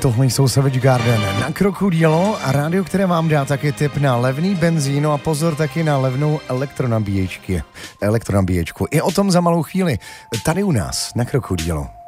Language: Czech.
tohle jsou Savage Garden. Na krokodýlo a rádio, které vám dá taky tip na levný benzín, a pozor taky na levnou elektronabíječku. I o tom za malou chvíli. Tady u nás na krokodýlo.